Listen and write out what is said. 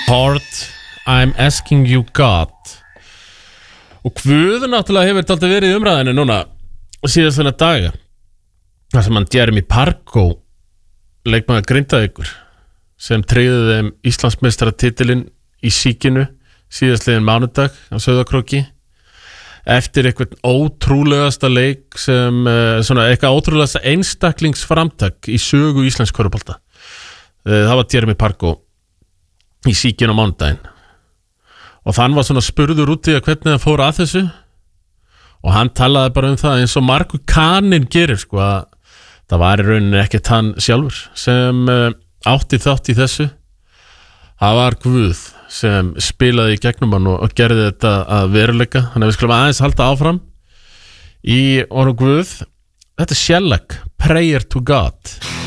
Heart, I'm asking you God. Og Guð náttúrulega hefur alltaf verið í umræðinu núna síðast þennan daga. Það sem hann Jeremy Parko, leikmaður Grindavíkur, sem tryggði þeim Íslandsmeistaratitilinn í síkinu síðastliðinn mánudag á Sauðárkróki eftir eitthvað ótrúlegasta leik sem svona eitthvað ótrúlegasta einstaklingsframtak í sögu íslensk körfubolta. Það var Jeremy Parko í síkinu á mánudaginn og þann var svona spurður út í að hvernig það fór að þessu og hann talaði bara það eins og Markur Kaninn gerir sko, að það var í rauninni ekkert hann sjálfur sem átti þátt í þessu. Það var Guð sem spilaði í gegnum hann og gerði þetta að veruleika. Þannig að við skulum aðeins halda áfram í orðum Guð. Þetta Shellac, Prayer to God.